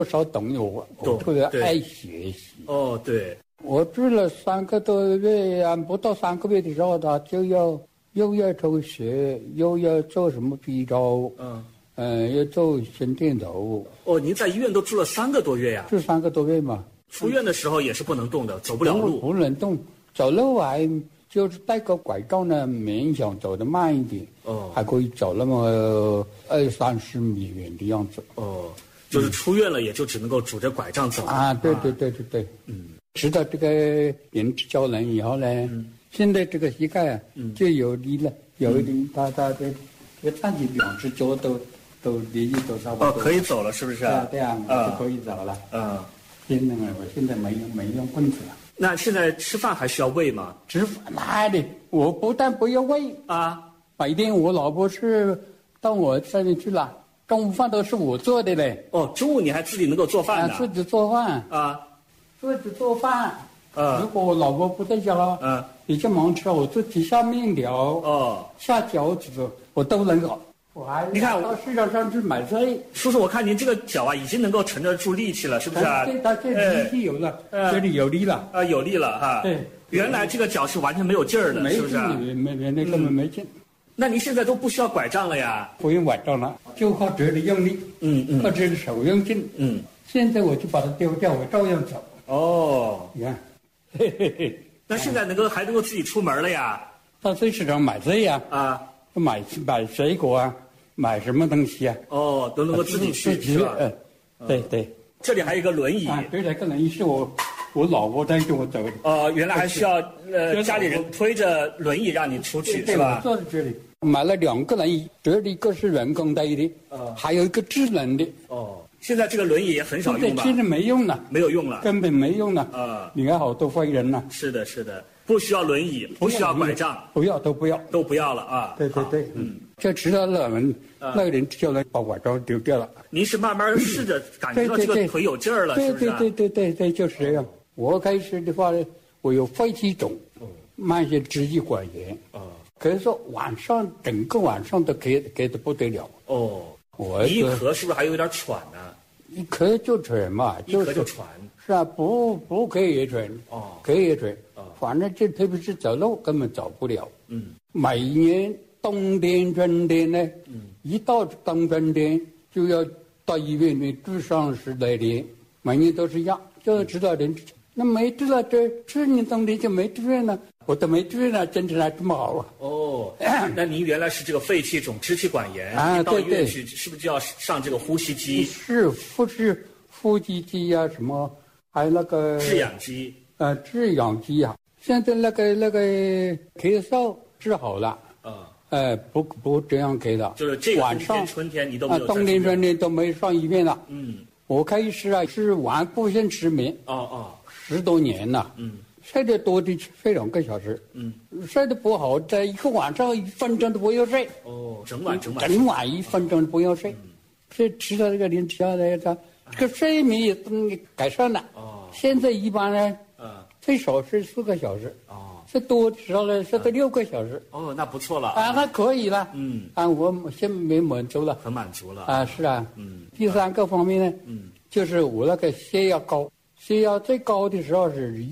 不少懂我特别爱学习。 哦，对。 我住了3个多月呀，不到3个月的时候，他就又要抽血，又要做什么 B 超，要做心电图。 哦，您在医院都住了3个多月呀？ 住3个多月嘛。 出院的时候也是不能动的，走不了路。 不能动，走路还就是带个拐杖呢，勉强走得慢一点。还可以走那么20-30米远的样子。 就是出院了，也就只能够拄着拐杖走啊。对。知道这个人支教人以后呢，现在这个膝盖就有力了，有一点，他的这个站起2只脚都力气都差不多。 可以走了，是不是？ 对啊，就可以走了。我现在没用棍子了。 那现在吃饭还需要喂吗？ 吃饭那的，我不但不要喂啊，每天我老婆是到我这里去了，中午饭都是我做的嘞。 中午你还自己能够做饭呢？ 自己做饭啊。自己做饭，如果我老婆不在家，比较忙吃，我自己下面条，下饺子，我都能搞。我还你看到市场上去买菜。 叔叔，我看您这个脚啊，已经能够沉得住力气了，是不是啊？ 他这力气有了，这里有力了。 有力了哈。对，原来这个脚是完全没有劲儿的，是不是？ 那根本没劲。 那您现在都不需要拐杖了呀？ 不用拐杖了，就靠嘴里用力，靠这个手用劲。现在我就把它丢掉，我照样走。你看， 那现在还能够自己出门了呀？ 到菜市场买菜呀，买水果啊，买什么东西啊？ 都能够自己去，是吧？ 对。 这里还有一个轮椅。 对，这个轮椅是我老婆带着我走的。 原来还需要家里人推着轮椅让你出去，是吧？ 坐在这里，买了2个轮椅，这里一个是人工带的，还有一个智能的。 现在这个轮椅也很少用吧？ 现在没用了， 没有用了， 根本没用了。你看好多坏人呢。 是的，不需要轮椅，不需要拐杖， 都不要了啊。 对，这知道了，那个人叫人把拐杖丢掉了。 您是慢慢试着感觉到这个腿有劲儿了，是不是？ 对，就是这样。我开始的话呢，我有肺气肿，慢性支气管炎。可以说整个晚上都咳得不得了。 你一咳是不是还有点喘呢？ 一咳就喘嘛， 一咳就喘。 是啊，不咳也喘，咳也喘。反正就特别是走路根本走不了。每年冬天、春天呢，一到冬春天就要到医院里住上10来天，每年都是一样，就知道人。那没知道这年冬天就没住院了，我都没住院了，真的还这么好啊！ 那您原来是这个肺气肿、支气管炎到医院去，是不是就要上这个呼吸机？ 是呼吸机呀，什么还有那个制氧机。 制氧机啊，现在那个咳嗽治好了。不这样咳了。 就是这个晚上春天你都没有。 冬天春天都没上医院了。我开始是晚不先失眠。10多年了。睡得多的睡2个小时。睡得不好，在一个晚上1分钟都不要睡。 整晚 1分钟都不要睡。这吃了这个零吃了这个睡眠也改善了。现在一般呢，最少睡4个小时。最多的时候呢，睡到6个小时。 那不错了。 那可以了。我现在没满足了。 很满足了。 是啊。第3个方面呢，就是我那个血压高，血压最高的时候是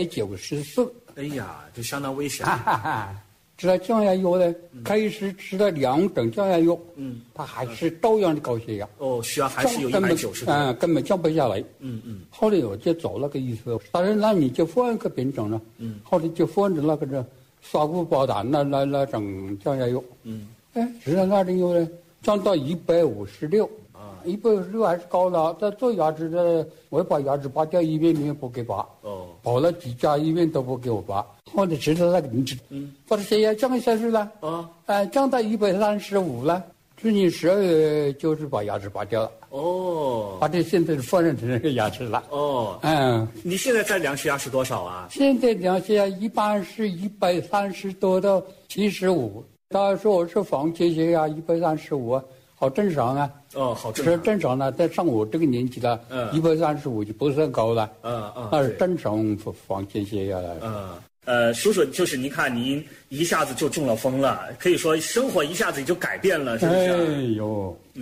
194。 哎呀，就相当危险。 吃了降压药呢，开始吃了2种降压药，他还是照样的高血压。 血压还是有190多。 根本降不下来。后来我就找那个医生，他说那你就换个品种了。后来就换成那个沙固宝胆那种降压药。吃了那种药呢，降到156。156还是高了。他做牙齿的，我把牙齿拔掉，医院里面不给拔。跑了几家医院都不给我拔。后来知道那个名字，把血压降下去了。降到135了。去年12月就是把牙齿拔掉了。把这现在放任成那个牙齿了。 你现在量血压是多少啊？ 现在量血压一般是130多到75。他说我是房间血压135，好正常啊。 好正常。 是正常的，在上我这个年纪了，135就不算高了。那是正常房间血压了。 叔叔，就是您看您一下子就中了风了，可以说生活一下子就改变了，是不是？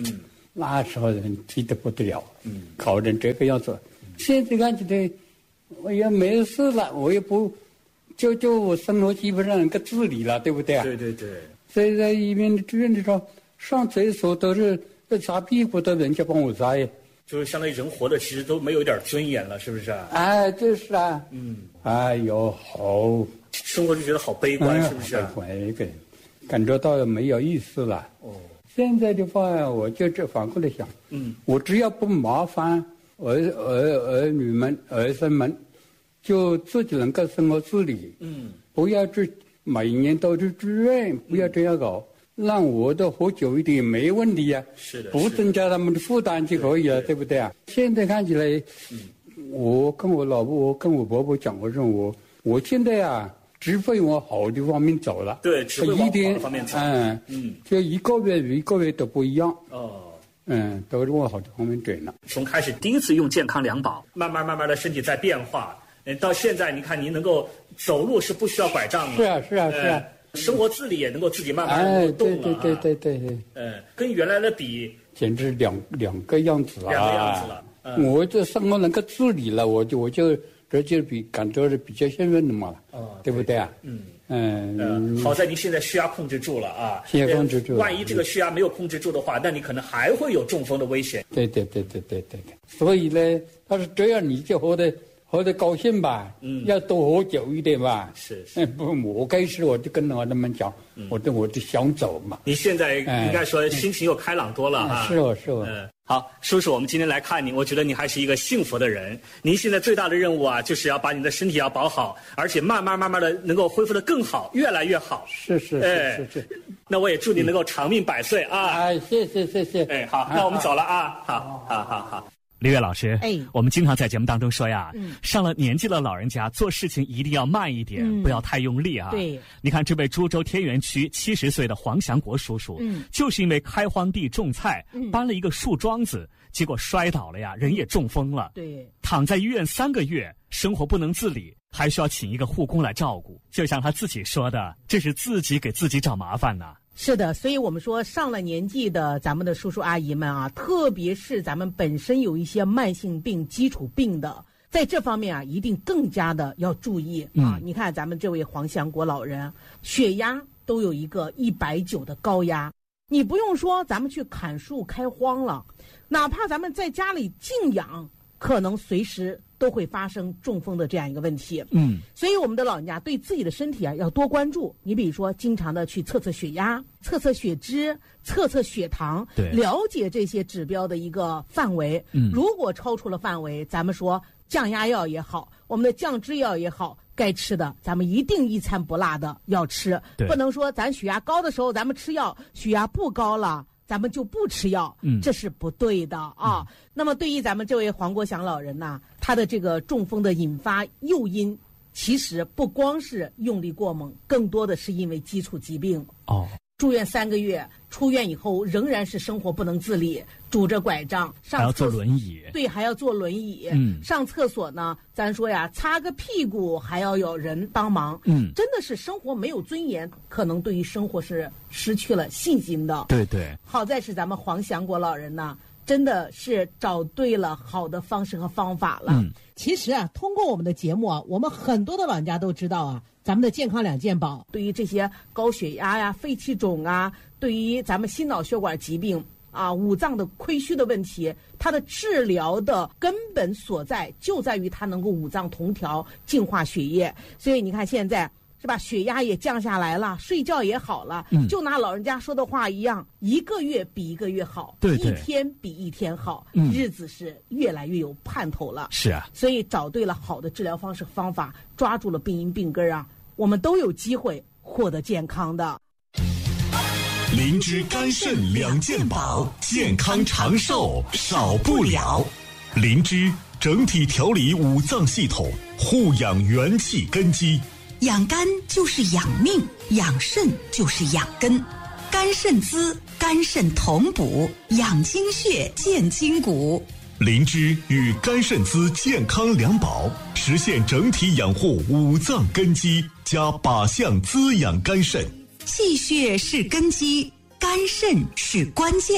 那时候人提得不得了，考成这个样子。现在看起来，我也没事了，我也不，就我生活基本上能够自理了，对不对啊？ 对对对。 所以在医院的住院的时候，上厕所都是擦屁股的人家帮我擦耶。 就是相当于人活的其实都没有一点尊严了，是不是啊？ 哎，就是啊。哎呦，好， 生活就觉得好悲观，是不是？ 感觉到没有意思了。现在的话，我就这反过来想，我只要不麻烦儿女们、儿孙们，就自己能够生活自理，不要去每年都去住院，不要这样搞，让我的活久一点没问题呀。 是的， 不增加他们的负担就可以了，对不对啊？现在看起来，我跟我老婆，我跟我伯伯讲过，说我现在啊。只会往好的方面走了， 对，只会往好的方面走。 就一个月都不一样。都是往好的方面转了。 从开始第一次用健康良保，慢慢的身体在变化，到现在你看您能够走路是不需要拐杖的。 是啊。 生活自理也能够自己慢慢动了。 对。 跟原来的比， 简直两个样子了。 两个样子了。 我这生活能够自理了，我就。这就感觉是比较幸运的嘛，对不对啊？ 好在您现在血压控制住了啊， 血压控制住了。 万一这个血压没有控制住的话，那你可能还会有中风的危险。 对。所以呢，他是这样，你就活得高兴吧，要多活久一点吧。 是。 不，我开始我就跟他们讲，我就想走嘛。 你现在应该说心情又开朗多了啊。 是我。 好，叔叔，我们今天来看你，我觉得你还是一个幸福的人。您现在最大的任务啊，就是要把你的身体要保好，而且慢慢的能够恢复得更好，越来越好。 是。 那我也祝你能够长命百岁啊！ 谢谢。 好，那我们走了啊！好。李月老师，我们经常在节目当中说呀，上了年纪的老人家做事情一定要慢一点，不要太用力啊。 对， 你看这位株洲天元区70岁的黄祥国叔叔，就是因为开荒地种菜，搬了一个树桩子，结果摔倒了呀，人也中风了。 对， 躺在医院3个月，生活不能自理，还需要请一个护工来照顾。就像他自己说的，这是自己给自己找麻烦呢。 是的，所以我们说上了年纪的咱们的叔叔阿姨们啊，特别是咱们本身有一些慢性病、基础病的，在这方面啊，一定更加的要注意啊。你看咱们这位黄祥国老人，血压都有一个190的高压，你不用说咱们去砍树开荒了，哪怕咱们在家里静养，可能随时都会发生中风的这样一个问题。所以我们的老人家对自己的身体啊要多关注。你比如说，经常的去测测血压、测测血脂、测测血糖，了解这些指标的一个范围。如果超出了范围，咱们说降压药也好，我们的降脂药也好，该吃的咱们一定一餐不落的要吃，不能说咱血压高的时候咱们吃药，血压不高了咱们就不吃药，这是不对的啊。那么对于咱们这位黄国祥老人呢，他的这个中风的引发诱因，其实不光是用力过猛，更多的是因为基础疾病。住院3个月，出院以后仍然是生活不能自理，拄着拐杖上厕所， 还要坐轮椅。 对，还要坐轮椅。上厕所呢，咱说呀，擦个屁股还要有人帮忙。真的是生活没有尊严，可能对于生活是失去了信心的。 对。 好在是咱们黄祥国老人呢，真的是找对了好的方式和方法了。其实啊，通过我们的节目啊，我们很多的老人家都知道啊，咱们的健康2件宝对于这些高血压呀、肺气肿啊，对于咱们心脑血管疾病啊、五脏的亏虚的问题，它的治疗的根本所在就在于它能够五脏同调，净化血液。所以你看现在是吧，血压也降下来了，睡觉也好了。就拿老人家说的话一样，1个月比1个月好， 对， 一天比一天好，日子是越来越有盼头了。 是啊， 所以找对了好的治疗方式方法，抓住了病因病根啊，我们都有机会获得健康的。 灵芝肝肾2件宝，健康长寿少不了。灵芝整体调理五脏系统，护养元气根基。 养肝就是养命，养肾就是养根。肝肾滋，肝肾同补，养精血，健筋骨。 灵芝与肝肾滋健康良宝，实现整体养护五脏根基，加靶向滋养肝肾。 气血是根基，肝肾是关键，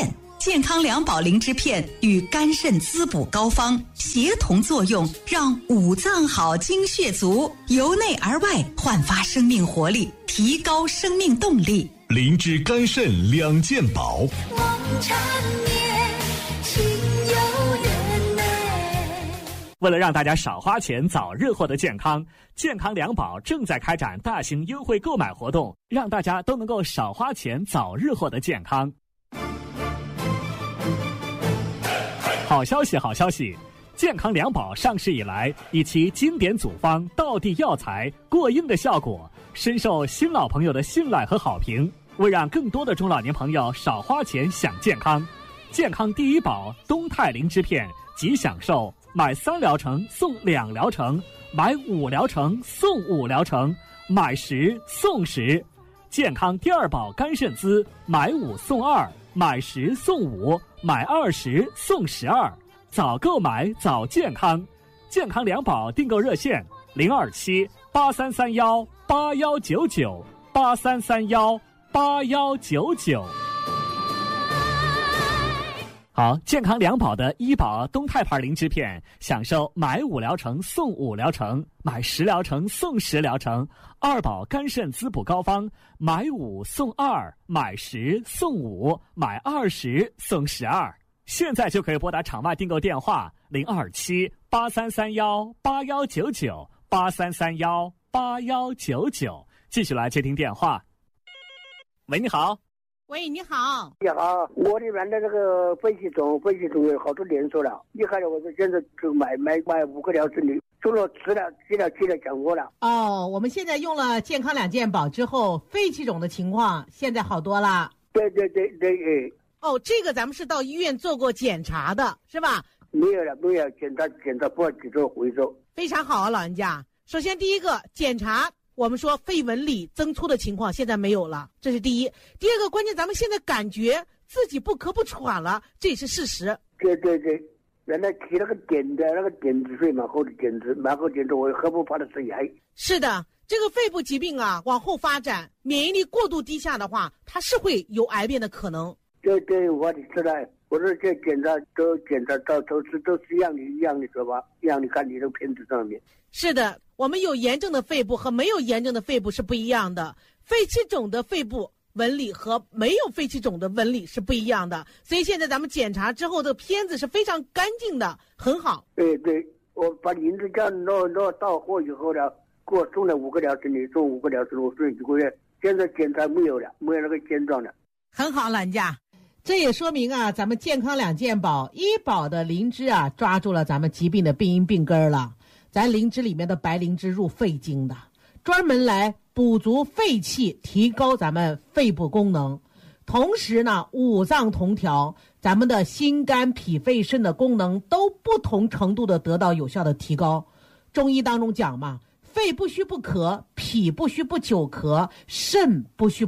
健康良宝灵芝片与肝肾滋补膏方协同作用，让五脏好、精血足，由内而外焕发生命活力，提高生命动力。 灵芝肝肾两件宝， 望缠绵，情有缘内。 为了让大家少花钱早日获得健康，健康良宝正在开展大型优惠购买活动，让大家都能够少花钱早日获得健康。好消息，好消息！健康良宝上市以来，以其经典组方、道地药材、过硬的效果，深受新老朋友的信赖和好评。为让更多的中老年朋友少花钱享健康，健康第一宝东肽灵芝片即享受买3疗程送2疗程，买5疗程送5疗程，买10送10。健康第二宝肝肾滋买5送2，买10送5，买20送12。早购买早健康，健康良宝订购热线027-8331-8199，8331-8199。好，健康良宝的医宝东肽牌灵芝片，享受买5疗程送5疗程，买10疗程送10疗程。二宝肝肾滋补膏方，买5送2，买10送5，买20送12。现在就可以拨打场外订购电话027-8331-8199，8331-8199。继续来接听电话。喂，你好。 喂，你好。 你好，我里面的这个肺气肿有好多连锁了。你看我现在就买5个疗程的，除了吃了降过了。 哦，我们现在用了健康两件宝之后，肺气肿的情况现在好多了。 对。 哦，这个咱们是到医院做过检查的，是吧？ 没有检查不去做回收。 非常好啊，老人家。首先第一个检查，我们说肺纹理增粗的情况现在没有了，这是第一。第二个关键，咱们现在感觉自己不咳不喘了，这也是事实。 对，原来提那个点子水蛮好的点子，我喝不怕的是癌。 是的，这个肺部疾病啊，往后发展，免疫力过度低下的话，它是会有癌变的可能。 对，我知道。我说这检查都是一样的说法，一样的看你这个片子上面。 是的，我们有炎症的肺部和没有炎症的肺部是不一样的，肺气肿的肺部纹理和没有肺气肿的纹理是不一样的，所以现在咱们检查之后的片子是非常干净的，很好。 对，我把银子这弄到货以后呢，给我送了5个疗程的，送5个疗程，我送1个月，现在检查没有那个症状了。 很好，老人家。这也说明啊，咱们健康两件宝医宝的灵芝啊，抓住了咱们疾病的病因病根了。咱灵芝里面的白灵芝入肺经的，专门来补足肺气，提高咱们肺部功能。同时呢，五脏同调，咱们的心肝脾肺肾的功能都不同程度的得到有效的提高。中医当中讲嘛，肺不虚不咳，脾不虚不久咳，肾不虚